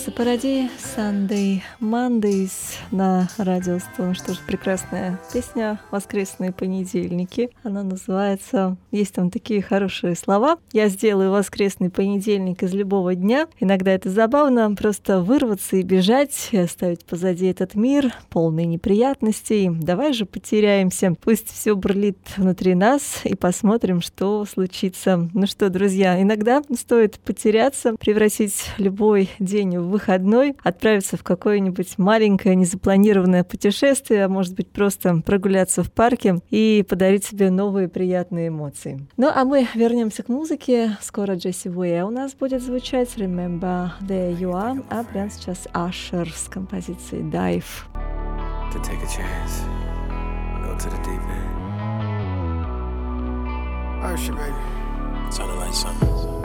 Сапаради, Sunday Mondays на радио 100. Что ж, прекрасная песня «Воскресные понедельники». Она называется... Есть там такие хорошие слова. «Я сделаю воскресный понедельник из любого дня». Иногда это забавно, просто вырваться и бежать, и оставить позади этот мир, полный неприятностей. Давай же потеряемся. Пусть все бурлит внутри нас, и посмотрим, что случится. Ну что, друзья, иногда стоит потеряться, превратить любой день в выходной, отправиться в какое-нибудь маленькое незапланированное путешествие, а может быть просто прогуляться в парке и подарить себе новые приятные эмоции. Ну а мы вернемся к музыке. Скоро Джесси Уэя у нас будет звучать Remember There You Are, а прямо сейчас Usher с композицией Dive. To take a chance, go to the deep end. Usher, baby. Sounding like something.